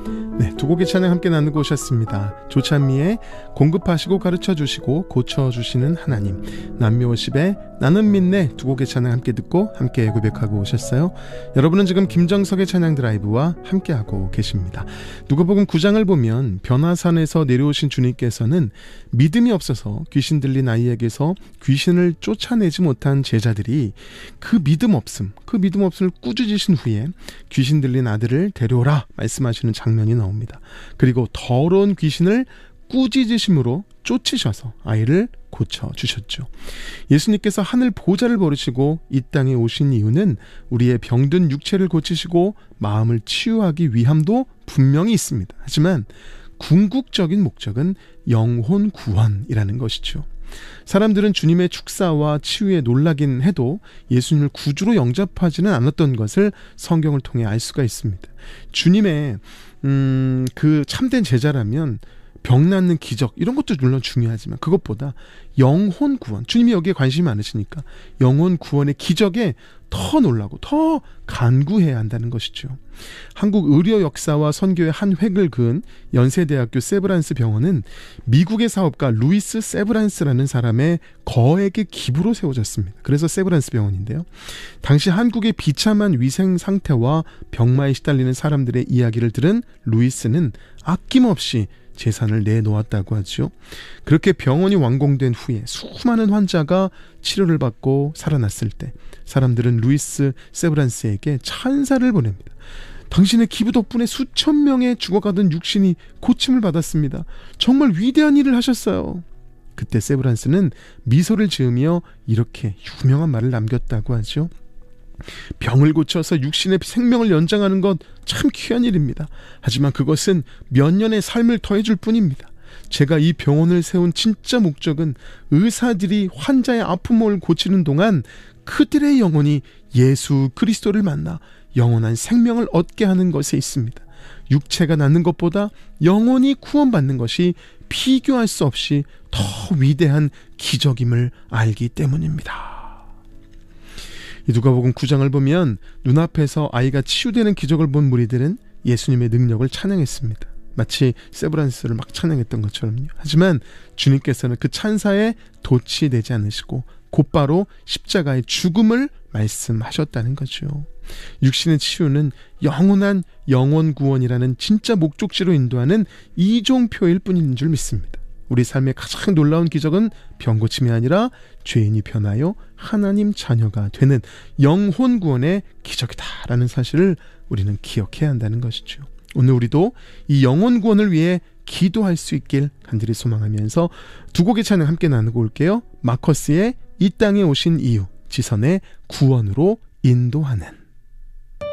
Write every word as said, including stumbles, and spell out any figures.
네, 두 곡의 찬양 함께 나누고 오셨습니다. 조찬미의 공급하시고 가르쳐주시고 고쳐주시는 하나님, 남묘십의 나는 믿네 두 곡의 찬양 함께 듣고 함께 고백하고 오셨어요. 여러분은 지금 김정석의 찬양 드라이브와 함께하고 계십니다. 누가복음 구 장을 보면 변화산에서 내려오신 주님께서는 믿음이 없어서 귀신 들린 아이에게서 귀신을 쫓아내지 못한 제자들이 그 믿음 없음, 그 믿음 없음을 꾸짖으신 후에 귀신 들린 아들을 데려오라 말씀하시는 장면이 나옵니다. 그리고 더러운 귀신을 꾸짖으심으로 쫓으셔서 아이를 고쳐주셨죠. 예수님께서 하늘 보좌를 버리시고 이 땅에 오신 이유는 우리의 병든 육체를 고치시고 마음을 치유하기 위함도 분명히 있습니다. 하지만 궁극적인 목적은 영혼 구원이라는 것이죠. 사람들은 주님의 축사와 치유에 놀라긴 해도 예수님을 구주로 영접하지는 않았던 것을 성경을 통해 알 수가 있습니다. 주님의 음, 그 참된 제자라면 병 낫는 기적 이런 것도 물론 중요하지만 그것보다 영혼 구원, 주님이 여기에 관심이 많으시니까 영혼 구원의 기적에 더 놀라고 더 간구해야 한다는 것이죠. 한국 의료 역사와 선교의 한 획을 그은 연세대학교 세브란스 병원은 미국의 사업가 루이스 세브란스라는 사람의 거액의 기부로 세워졌습니다. 그래서 세브란스 병원인데요. 당시 한국의 비참한 위생 상태와 병마에 시달리는 사람들의 이야기를 들은 루이스는 아낌없이 재산을 내놓았다고 하죠. 그렇게 병원이 완공된 후에 수많은 환자가 치료를 받고 살아났을 때 사람들은 루이스 세브란스에게 찬사를 보냅니다. 당신의 기부 덕분에 수천 명의 죽어가던 육신이 고침을 받았습니다. 정말 위대한 일을 하셨어요. 그때 세브란스는 미소를 지으며 이렇게 유명한 말을 남겼다고 하죠. 병을 고쳐서 육신의 생명을 연장하는 것 참 귀한 일입니다. 하지만 그것은 몇 년의 삶을 더해줄 뿐입니다. 제가 이 병원을 세운 진짜 목적은 의사들이 환자의 아픔을 고치는 동안 그들의 영혼이 예수 그리스도를 만나 영원한 생명을 얻게 하는 것에 있습니다. 육체가 낫는 것보다 영혼이 구원받는 것이 비교할 수 없이 더 위대한 기적임을 알기 때문입니다. 누가복음 구 장을 보면 눈앞에서 아이가 치유되는 기적을 본 무리들은 예수님의 능력을 찬양했습니다. 마치 세브란스를 막 찬양했던 것처럼요. 하지만 주님께서는 그 찬사에 도취되지 않으시고 곧바로 십자가의 죽음을 말씀하셨다는 거죠. 육신의 치유는 영원한 영혼 구원이라는 진짜 목적지로 인도하는 이종표일 뿐인 줄 믿습니다. 우리 삶의 가장 놀라운 기적은 병고침이 아니라 죄인이 변하여 하나님 자녀가 되는 영혼 구원의 기적이다라는 사실을 우리는 기억해야 한다는 것이죠. 오늘 우리도 이 영혼 구원을 위해 기도할 수 있길 간절히 소망하면서 두 곡의 찬양 함께 나누고 올게요. 마커스의 이 땅에 오신 이유, 지선의 구원으로 인도하는.